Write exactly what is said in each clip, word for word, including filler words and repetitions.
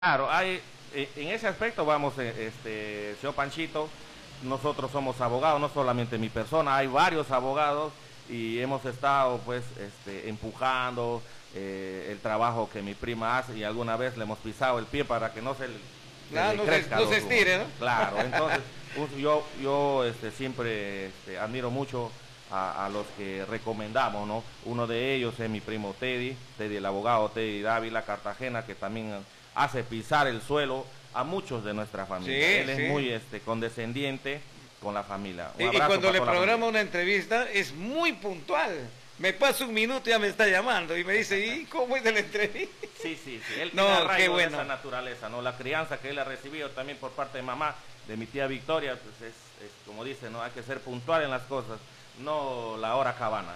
Claro, hay, eh, en ese aspecto vamos, eh, este, señor Panchito, nosotros somos abogados, no solamente mi persona, hay varios abogados y hemos estado pues este, empujando eh, el trabajo que mi prima hace y alguna vez le hemos pisado el pie para que no se, le- se No, le no se, crezca no se los humos. estire, ¿no? Claro, entonces un- yo, yo este, siempre este, admiro mucho a, a los que recomendamos, ¿no? Uno de ellos es mi primo Teddy, Teddy el abogado, Teddy Dávila Cartagena, que también hace pisar el suelo a muchos de nuestra familia. Sí, Él es sí. muy este, condescendiente con la familia. Un Y, y abrazo cuando para le toda la programa familia. una entrevista es muy puntual. Me pasa un minuto y ya me está llamando y me dice, ¿y cómo es de la entrevista? Sí, sí, sí. Él No, tiene qué arraigo de bueno. esa naturaleza, ¿no? La crianza que él ha recibido también por parte de mamá, de mi tía Victoria, pues es, es como dice, ¿no? Hay que ser puntual en las cosas, no la hora cabana.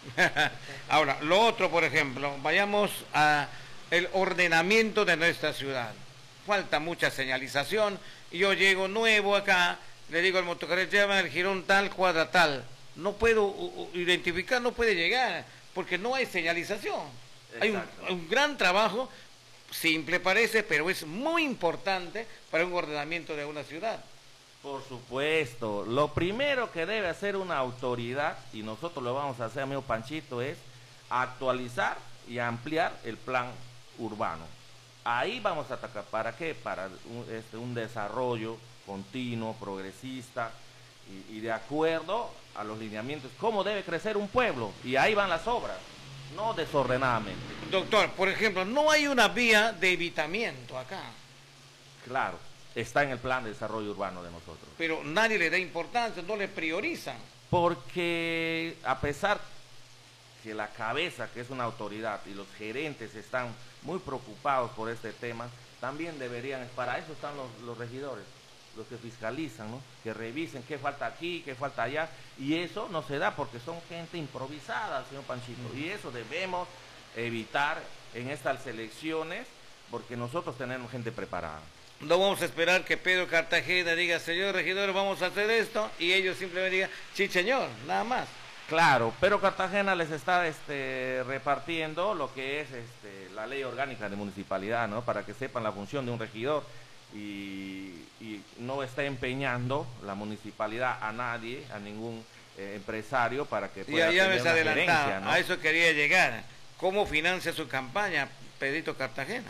Ahora, lo otro, por ejemplo, vayamos a el ordenamiento de nuestra ciudad. Falta mucha señalización. Y yo llego nuevo acá, le digo al motocarrero, llama el jirón tal, cuadra tal. No puedo u- u- identificar, no puede llegar, porque no hay señalización. Hay un, Exacto. un gran trabajo, simple parece, pero es muy importante para un ordenamiento de una ciudad. Por supuesto, lo primero que debe hacer una autoridad, y nosotros lo vamos a hacer, amigo Panchito, es actualizar y ampliar el plan urbano. Ahí vamos a atacar. ¿Para qué? Para un, este, un desarrollo continuo, progresista y, y de acuerdo a los lineamientos. ¿Cómo debe crecer un pueblo? Y ahí van las obras, no desordenadamente. Doctor, por ejemplo, no hay una vía de evitamiento acá, Claro, está en el plan de desarrollo urbano de nosotros. pero nadie le da importancia, no le priorizan. Porque a pesar que la cabeza, que es una autoridad, y los gerentes están muy preocupados por este tema, también deberían, para eso están los, los regidores, los que fiscalizan, ¿no? Que revisen qué falta aquí, qué falta allá, y eso no se da porque son gente improvisada, señor Panchito, y eso debemos evitar en estas elecciones, porque nosotros tenemos gente preparada. No vamos a esperar que Pedro Cartagena diga, señor regidor, vamos a hacer esto, y ellos simplemente digan, sí, señor, nada más. Claro, pero Cartagena les está este, repartiendo lo que es este, la ley orgánica de municipalidad, ¿no? Para que sepan la función de un regidor y, y no está empeñando la municipalidad a nadie, a ningún eh, empresario para que Y pueda allá tener me se una adelantaba, gerencia, ¿no? a eso quería llegar. ¿Cómo financia su campaña, Pedrito Cartagena?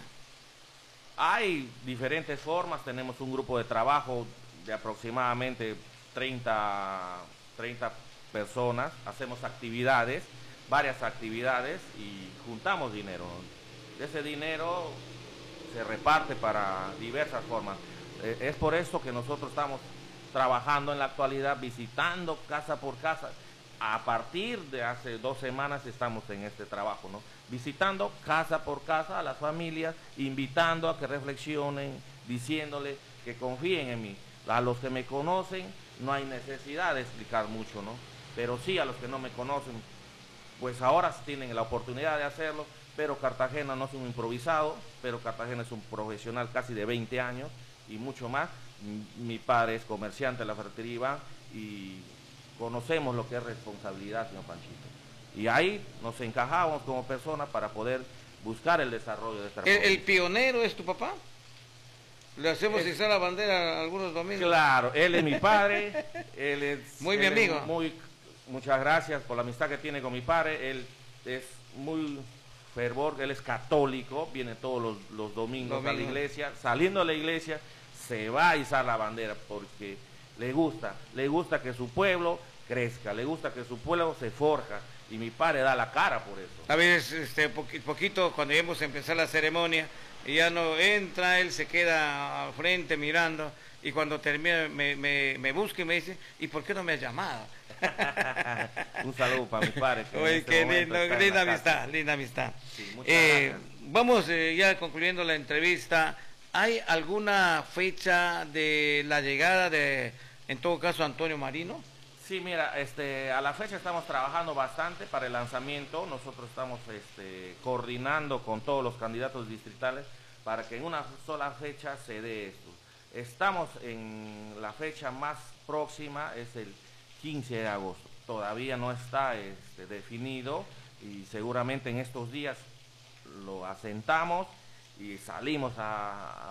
Hay diferentes formas, tenemos un grupo de trabajo de aproximadamente treinta, treinta personas, hacemos actividades, varias actividades y juntamos dinero. Ese dinero se reparte para diversas formas. Eh, es por eso que nosotros estamos trabajando en la actualidad, visitando casa por casa. A partir de hace dos semanas estamos en este trabajo, ¿no? Visitando casa por casa a las familias, invitando a que reflexionen, diciéndole que confíen en mí. A los que me conocen no hay necesidad de explicar mucho, ¿no? Pero sí a los que no me conocen, pues ahora tienen la oportunidad de hacerlo, pero Cartagena no es un improvisado, pero Cartagena es un profesional casi de veinte años y mucho más. Mi padre es comerciante de la ferretería Iván y conocemos lo que es responsabilidad, señor Panchito. Y ahí nos encajamos como personas para poder buscar el desarrollo de esta ¿El, el provincia. pionero es tu papá? Le hacemos Es- izar la bandera algunos domingos. Claro, él es mi padre, él es Muy mi él es amigo. muy, muchas gracias por la amistad que tiene con mi padre, él es muy fervor, él es católico, viene todos los, los domingos a la Domingo. iglesia, saliendo de la iglesia se va a izar la bandera porque le gusta, le gusta que su pueblo crezca, le gusta que su pueblo se forja y mi padre da la cara por eso. A veces, este, poqui- poquito, cuando íbamos a empezar la ceremonia, y ya no entra, él se queda al frente mirando, y cuando termina me, me, me busca y me dice, ¿y por qué no me has llamado? Un saludo para mi padre. Que en Oye, este qué momento lindo, está en linda la amistad, casa. linda amistad. Sí, muchas Eh, gracias. vamos eh, ya concluyendo la entrevista. ¿Hay alguna fecha de la llegada de, en todo caso, Antonio Marino? Sí, mira, este, a la fecha estamos trabajando bastante para el lanzamiento. Nosotros estamos este, coordinando con todos los candidatos distritales para que en una sola fecha se dé esto. Estamos en la fecha más próxima, es el quince de agosto. Todavía no está este, definido y seguramente en estos días lo asentamos y salimos a,